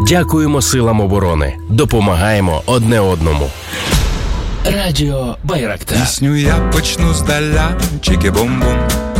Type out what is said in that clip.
Дякуємо силам оборони. Допомагаємо одне одному. Радіо Байрактар. Пісню я почну здаля, чики-бум-бум.